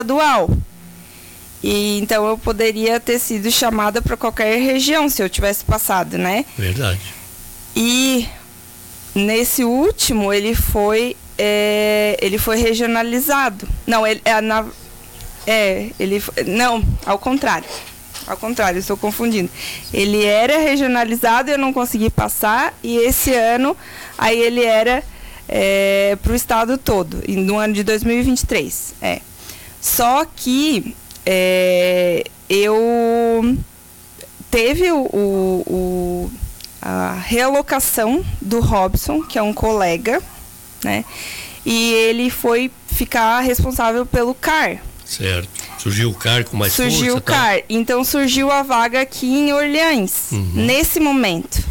estadual. E então eu poderia ter sido chamada para qualquer região se eu tivesse passado, né? Verdade. E nesse último ele foi regionalizado. Não, não, ao contrário. Ao contrário, estou confundindo. Ele era regionalizado e eu não consegui passar, e esse ano aí ele era para o estado todo, no ano de 2023. Só que eu teve a realocação do Robson, que é um colega, né? E ele foi ficar responsável pelo CAR. Certo. Surgiu o CAR com mais força? Surgiu o CAR. Então surgiu a vaga aqui em Orleans, nesse momento.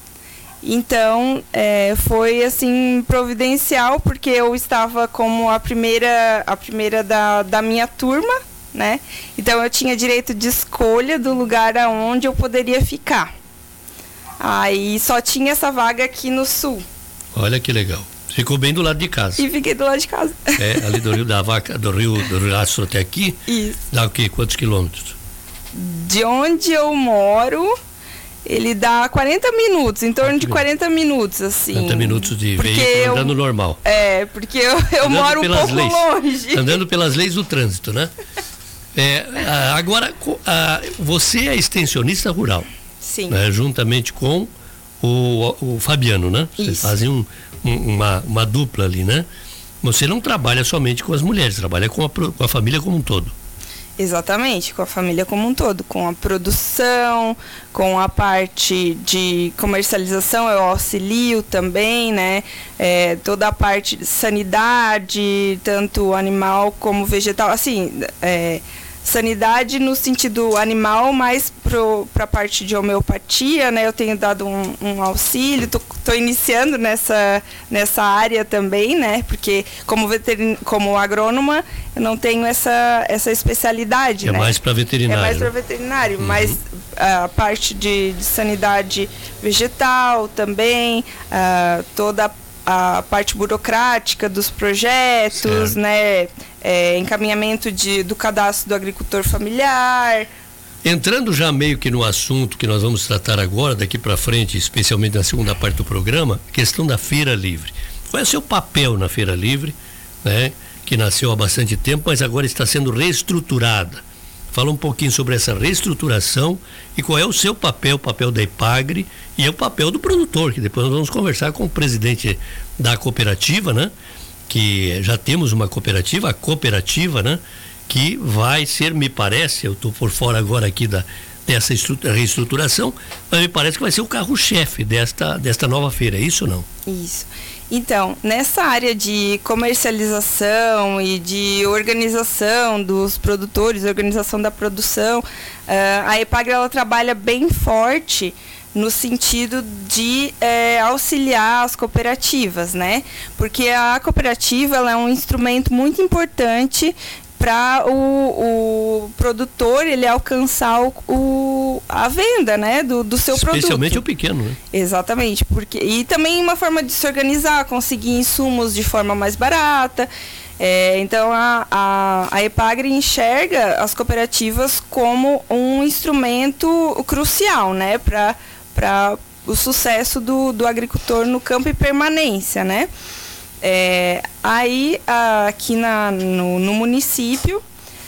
Então, foi assim providencial, porque eu estava como a primeira da minha turma, né? Então eu tinha direito de escolha do lugar aonde eu poderia ficar. Aí só tinha essa vaga aqui no sul. Olha que legal. Ficou bem do lado de casa. E fiquei do lado de casa. Ali do Rio da Vaca, do Rio Rastro até aqui. Isso. Dá o quê? Quantos quilômetros? De onde eu moro, ele dá 40 minutos, em torno de 40 minutos, assim. 40 minutos de veículo andando normal. Porque eu moro um pouco longe. Andando pelas leis do trânsito, né? Agora, você é extensionista rural. Sim. Né? Juntamente com o Fabiano, né? Vocês fazem uma dupla ali, né? Você não trabalha somente com as mulheres, trabalha com a família como um todo. Exatamente, com a família como um todo, com a produção, com a parte de comercialização, eu auxilio também, né? Toda a parte de sanidade, tanto animal como vegetal, assim, sanidade no sentido animal, mas para a parte de homeopatia, né? Eu tenho dado um auxílio, tô iniciando nessa área também, né? Porque como agrônoma eu não tenho essa especialidade, né? Mais para veterinário. É mais para veterinário, mas a parte de sanidade vegetal também, toda a parte burocrática dos projetos, né? Encaminhamento do cadastro do agricultor familiar. Entrando já meio que no assunto que nós vamos tratar agora, daqui para frente, especialmente na segunda parte do programa, questão da Feira Livre. Qual é o seu papel na Feira Livre, né? Que nasceu há bastante tempo, mas agora está sendo reestruturada. Fala um pouquinho sobre essa reestruturação e qual é o seu papel, o papel da EPAGRE e o papel do produtor, que depois nós vamos conversar com o presidente da cooperativa, né? Que já temos uma cooperativa, a cooperativa, né? Que vai ser, me parece, eu estou por fora agora aqui dessa reestruturação, mas me parece que vai ser o carro-chefe desta nova feira, é isso ou não? Isso. Então, nessa área de comercialização e de organização dos produtores, organização da produção, a EPAGRE ela trabalha bem forte no sentido de auxiliar as cooperativas, né? Porque a cooperativa ela é um instrumento muito importante para o produtor ele alcançar a venda, né, do seu produto. Especialmente o pequeno, né? Exatamente, e também uma forma de se organizar, conseguir insumos de forma mais barata. Então a EPAGRE enxerga as cooperativas como um instrumento crucial, né, para o sucesso do agricultor no campo e permanência, né? Aí aqui no município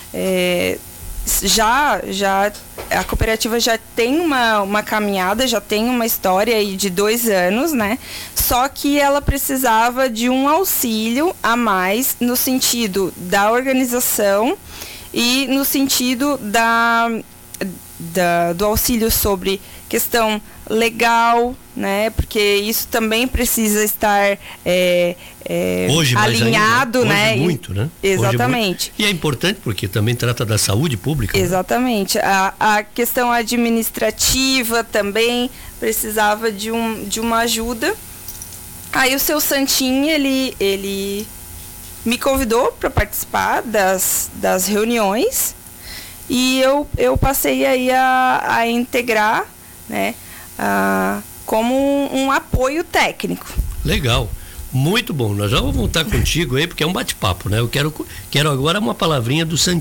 já a cooperativa já tem uma caminhada, já tem uma história aí de 2 anos, né? Só que ela precisava de um auxílio a mais no sentido da organização e no sentido do auxílio sobre questão legal, né? Porque isso também precisa estar hoje, alinhado, hoje né? Muito, né? Exatamente. E é importante porque também trata da saúde pública. Exatamente. Né? A questão administrativa também precisava de uma ajuda. Aí o seu Santinho, ele me convidou para participar das reuniões e eu passei aí a integrar, né? Como um apoio técnico. Legal, muito bom. Nós já vamos voltar contigo aí, porque é um bate-papo, né? Eu quero agora uma palavrinha do Santinho.